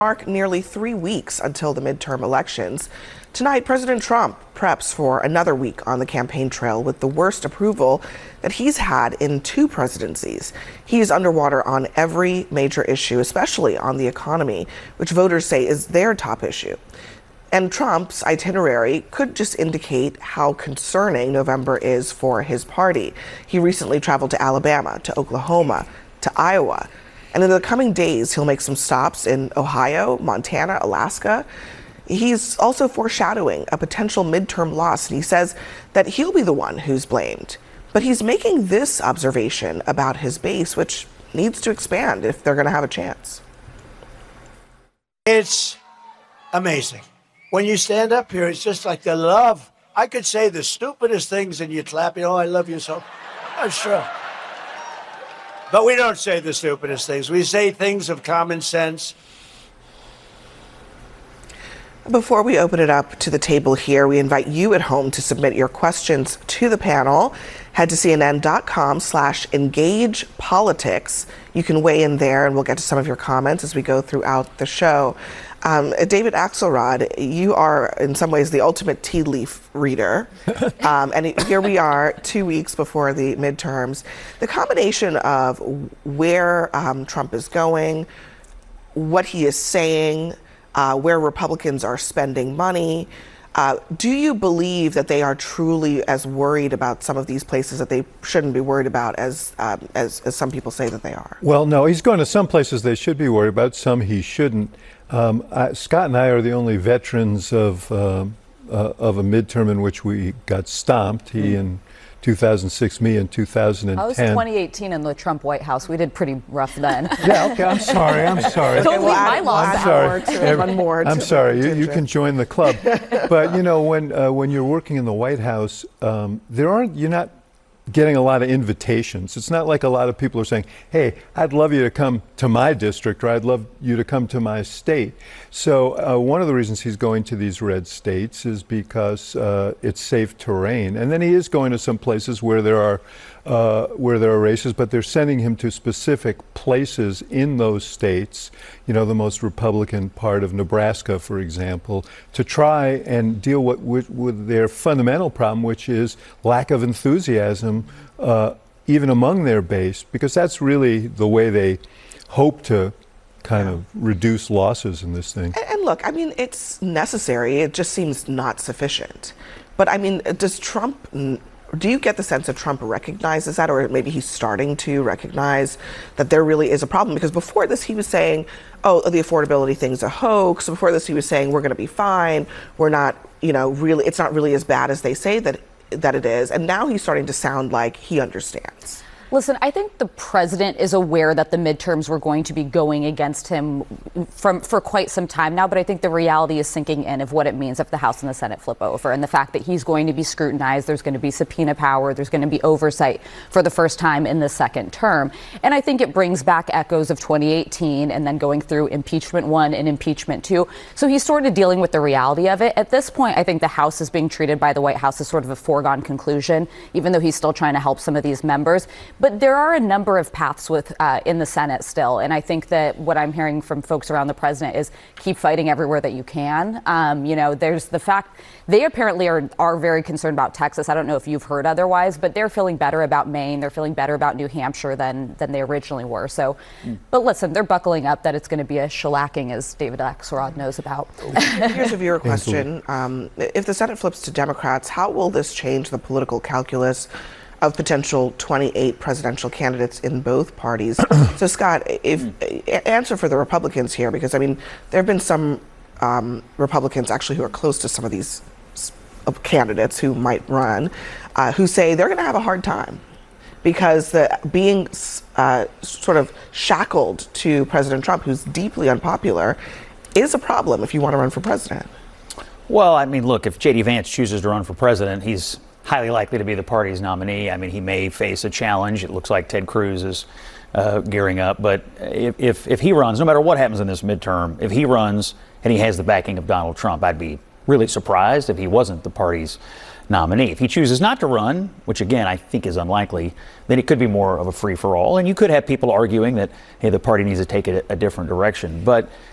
Mark nearly 3 weeks until the midterm elections. Tonight, President Trump preps for another week on the campaign trail with the worst approval that he's had in 2 presidencies. He's underwater on every major issue, especially on the economy, which voters say is their top issue. And Trump's itinerary could just indicate how concerning November is for his party. He recently traveled to Alabama, to Oklahoma, to Iowa. And in the coming days, he'll make some stops in Ohio, Montana, Alaska. He's also foreshadowing a potential midterm loss, and he says that he'll be the one who's blamed. But he's making this observation about his base, which needs to expand if they're going to have a chance. It's amazing. When you stand up here, it's just like the love. I could say the stupidest things and you'd clap, I love you so. I'm sure. But we don't say the stupidest things. We say things of common sense. Before we open it up to the table here, we invite you at home to submit your questions to the panel. Head to cnn.com/engagepolitics. You can weigh in there, and we'll get to some of your comments as we go throughout the show. David Axelrod, you are in some ways the ultimate tea leaf reader. And here we are 2 weeks before the midterms. The combination of where Trump is going, what he is saying, where Republicans are spending money. Do you believe that they are truly as worried about some of these places that they shouldn't be worried about as some people say that they are? Well, no, he's going to some places they should be worried about, some he shouldn't. Scott and I are the only veterans of a midterm in which we got stomped. He in 2006, me in 2010. I was 2018 in the Trump White House. We did pretty rough then. Yeah, okay, I'm sorry. Don't leave my loss out. I'm sorry. You can join the club. But when you're working in the White House, you're not getting a lot of invitations. It's not like a lot of people are saying, hey, I'd love you to come to my district, or I'd love you to come to my state. So one of the reasons he's going to these red states is because it's safe terrain. And then he is going to some places where there are races, but they're sending him to specific places in those states, the most Republican part of Nebraska, for example, to try and deal with their fundamental problem, which is lack of enthusiasm, even among their base, because that's really the way they hope to kind of reduce losses in this thing. And look, it's necessary. It just seems not sufficient. But do you get the sense that Trump recognizes that, or maybe he's starting to recognize that there really is a problem? Because before this, he was saying, oh, the affordability thing's a hoax. Before this, he was saying, we're going to be fine. We're not, really, it's not really as bad as they say that it is. And now he's starting to sound like he understands. Listen, I think the president is aware that the midterms were going to be going against him for quite some time now, but I think the reality is sinking in of what it means if the House and the Senate flip over, and the fact that he's going to be scrutinized, there's going to be subpoena power, there's going to be oversight for the first time in the second term. And I think it brings back echoes of 2018 and then going through impeachment 1 and impeachment 2. So he's sort of dealing with the reality of it. At this point, I think the House is being treated by the White House as sort of a foregone conclusion, even though he's still trying to help some of these members. But there are a number of paths in the Senate still, and I think that what I'm hearing from folks around the president is keep fighting everywhere that you can. There's the fact they apparently are very concerned about Texas. I don't know if you've heard otherwise, but they're feeling better about Maine. They're feeling better about New Hampshire than they originally were. So, but listen, they're buckling up that it's going to be a shellacking, as David Axelrod knows about. Here's a viewer question. If the Senate flips to Democrats, how will this change the political calculus of potential 28 presidential candidates in both parties? So, Scott, answer for the Republicans here, because there have been some Republicans actually who are close to some of these candidates who might run, who say they're going to have a hard time because being sort of shackled to President Trump, who's deeply unpopular, is a problem if you want to run for president. Well, look, if J.D. Vance chooses to run for president, he's highly likely to be the party's nominee. He may face a challenge. It looks like Ted Cruz is gearing up. But if he runs, no matter what happens in this midterm, if he runs and he has the backing of Donald Trump, I'd be really surprised if he wasn't the party's nominee. If he chooses not to run, which again I think is unlikely, then it could be more of a free-for-all. And you could have people arguing that, hey, the party needs to take a different direction. But